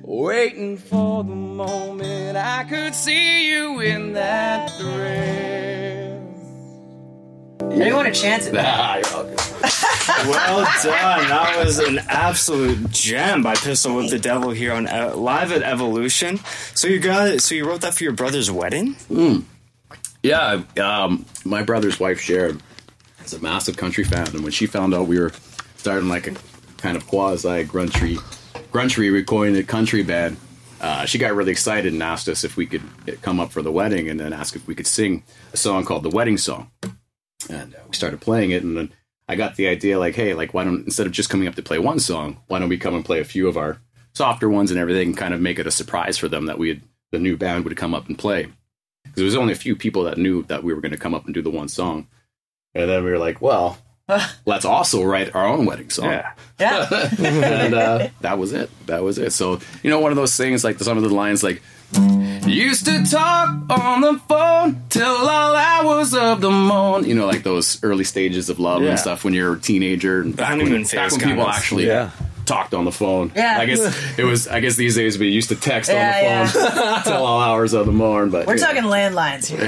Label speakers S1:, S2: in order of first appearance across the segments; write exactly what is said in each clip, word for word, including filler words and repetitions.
S1: waiting for the moment I could see you in that dress.
S2: Anyone want to chance it?
S1: Nah, you're all good.
S3: Well done. That was an absolute gem by Pistol with the Devil here on uh, live at Evolution. So you got it. So you wrote that for your brother's wedding?
S1: Mm. Yeah, um, my brother's wife Sharon is a massive country fan, and when she found out we were starting like a kind of quasi grungy, grungy recorded country band, uh, she got really excited and asked us if we could come up for the wedding, and then asked if we could sing a song called "The Wedding Song." And uh, we started playing it, and then I got the idea, like, hey, like, why don't, instead of just coming up to play one song, why don't we come and play a few of our softer ones and everything, and kind of make it a surprise for them that we had, the new band would come up and play. Because there was only a few people that knew that we were going to come up and do the one song. And then we were like, well, let's also write our own wedding song.
S3: Yeah.
S2: Yeah.
S1: And uh, that was it. That was it. So, you know, one of those things, like some of the lines, like, used to talk on the phone till all hours of the morning. You know, like those early stages of love
S3: Yeah.
S1: and stuff when you're a teenager. And
S3: The
S1: back when,
S3: honeymoon
S1: back
S3: phase
S1: when
S3: kind
S1: people
S3: of.
S1: actually
S4: Yeah.
S1: talked on the phone.
S2: Yeah.
S1: I guess it was, I guess these days we used to text
S2: Yeah,
S1: on the phone till all hours of the morning. But
S2: We're
S1: yeah.
S2: talking landlines here.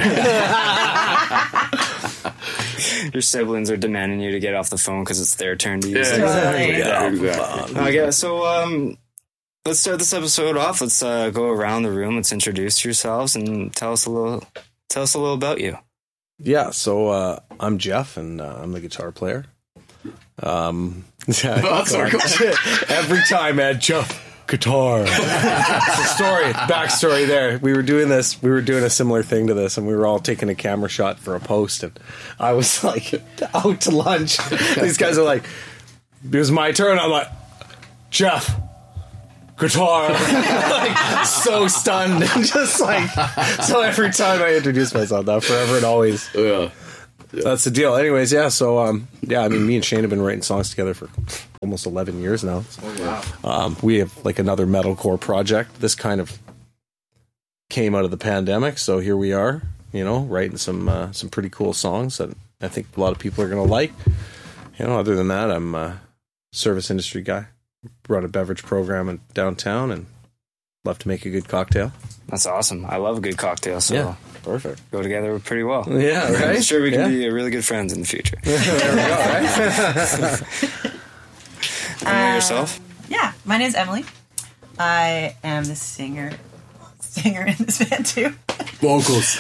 S3: Your siblings are demanding you to get off the phone because it's their turn to use
S1: Yeah,
S3: it.
S2: Totally.
S1: exactly. exactly.
S3: Okay, so um, let's start this episode off. Let's uh, go around the room. Let's introduce yourselves and tell us a little. Tell us a little about you.
S4: Yeah, so uh, I'm Jeff, and uh, I'm the guitar player. Um, yeah,
S1: Oh, sorry.
S4: every time, Ed, Jeff, guitar. It's a story, backstory there. We were doing this, we were doing a similar thing to this, and we were all taking a camera shot for a post, and I was like out to lunch. These guys are like, it was my turn. I'm like, Jeff, guitar. Like, so stunned, and just like, so every time I introduce myself, now forever and always.
S1: Yeah.
S4: That's the deal. Anyways, yeah, so, um, yeah, I mean, me and Shane have been writing songs together for almost eleven years now.
S1: Oh, wow.
S4: Um, we have, like, another metalcore project. This kind of came out of the pandemic, so here we are, you know, writing some uh, some pretty cool songs that I think a lot of people are going to like. You know, other than that, I'm a service industry guy. Run a beverage program in downtown and love to make a good cocktail.
S3: That's awesome. I love a good cocktail, so
S4: Yeah, perfect.
S3: go together pretty well.
S4: Yeah, right?
S3: I'm sure we can
S4: Yeah.
S3: be really good friends in the future.
S4: There we go, right?
S3: And yourself?
S2: Yeah, my name's Emily. I am the singer singer in this band too.
S1: Vocals.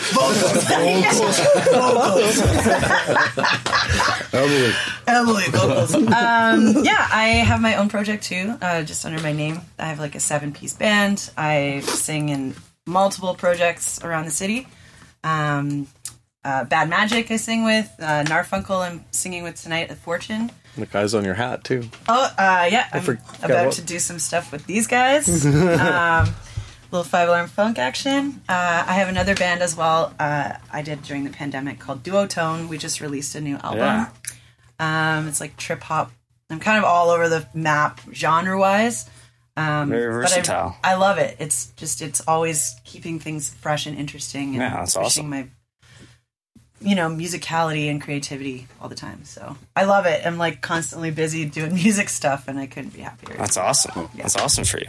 S4: Emily.
S2: Emily vocals. Um, yeah, I have my own project too, uh, just under my name. I have like a seven-piece band. I sing in multiple projects around the city. Um, uh, Bad Magic I sing with. Uh, Narfunkel I'm singing with tonight at Fortune.
S4: The guy's on your hat, too.
S2: Oh, uh, yeah, I'm
S4: forgot
S2: about
S4: what-
S2: to do some stuff with these guys. um, little Five Alarm Funk action. Uh, I have another band as well. Uh, I did during the pandemic called Duotone. We just released a new album.
S3: Yeah.
S2: Um, it's like trip hop. I'm kind of all over the map genre wise. Um,
S3: Very
S2: but I-
S3: versatile.
S2: I, love it. It's just it's always keeping things fresh and interesting and
S3: Yeah, that's
S2: pushing
S3: awesome.
S2: my you know musicality and creativity all the time. So I love it. I'm like constantly busy doing music stuff, and I couldn't be happier.
S3: That's awesome. That's awesome for you.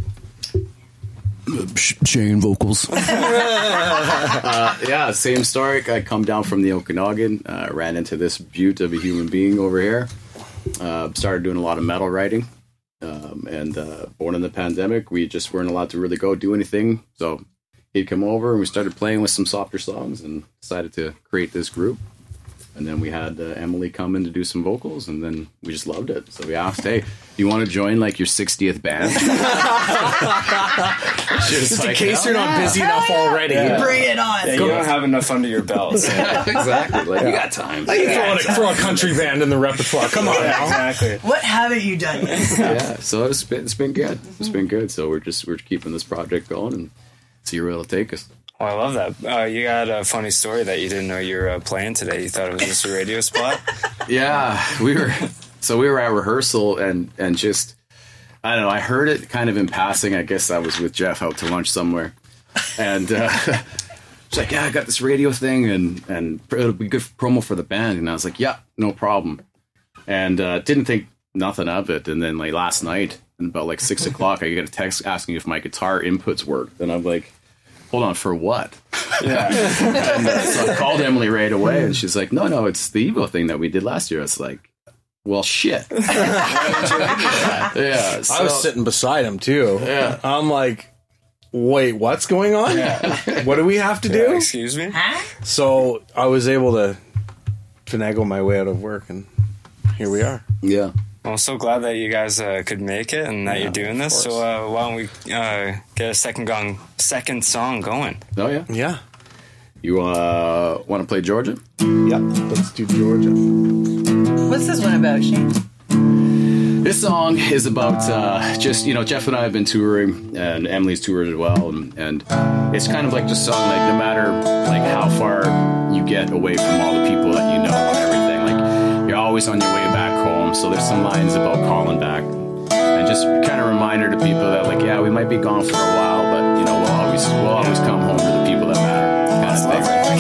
S1: Shane vocals. uh, yeah, same story. I come down from the Okanagan, uh, ran into this beaut of a human being over here. Uh, started doing a lot of metal writing. Um, and uh, born in the pandemic, we just weren't allowed to really go do anything. So he'd come over and we started playing with some softer songs and decided to create this group. And then we had uh, Emily come in to do some vocals, and then we just loved it. So we asked, hey, do you want to join like your sixtieth band?
S4: Just in case you're not busy enough already.
S2: Bring it on.
S3: Yeah, you don't have enough under your belt. So.
S1: Exactly. Like, you got time.
S4: Throw, a, throw a country band in the repertoire. Come on now.
S3: Exactly.
S2: What haven't you done yet?
S1: Yeah, so it's been, it's been good. It's been good. So we're just we're keeping this project going and see where it'll take us.
S3: Oh, I love that. Uh, you got a funny story that you didn't know you were uh, playing today. You thought it was just a radio spot?
S1: Yeah, we were. So we were at rehearsal and and just I don't know. I heard it kind of in passing. I guess I was with Jeff out to lunch somewhere, and uh, she's like, "Yeah, I got this radio thing, and and it'll be good promo for the band." And I was like, "Yeah, no problem." And uh, didn't think nothing of it. And then like last night, And about like six o'clock, I get a text asking if my guitar inputs worked. And I'm like, hold on, for what?
S3: Yeah.
S1: And uh, so I called Emily right away, and she's like, no, no, it's the Evo thing that we did last year. It's like, well, shit. Yeah. So,
S4: I was sitting beside him too.
S1: Yeah.
S4: I'm like, wait, what's going on? What do we have to do?
S3: Excuse me?
S2: Huh?
S4: So I was able to finagle my way out of work, and here we are.
S1: yeah.
S3: Well, I'm so glad that you guys uh, could make it and that
S1: Yeah,
S3: you're doing
S1: of
S3: this. So
S1: course.
S3: uh, why don't we uh, get a second gong, second song going?
S1: Oh, yeah.
S4: Yeah.
S1: You uh, want to play Georgia?
S4: Yeah. Let's do Georgia.
S2: What's this one about, Shane?
S1: This song is about uh, just, you know, Jeff and I have been touring, and Emily's toured as well, and, and it's kind of like just a song, like, no matter, like, how far you get away from all the people that you know and everything, like, you're always on your way back home, so there's some lines about calling back, and just kind of reminder to people that, like, yeah, we might be gone for a while, but, you know, we'll always, we'll always come home